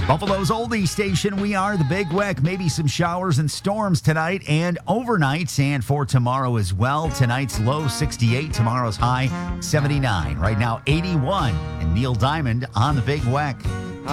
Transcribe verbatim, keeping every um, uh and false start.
Buffalo's oldie station, we are the Big Weck. Maybe some showers and storms tonight and overnight, and for tomorrow as well. Tonight's low sixty-eight, tomorrow's high seventy-nine. Right now eighty-one, and Neil Diamond on the Big Weck.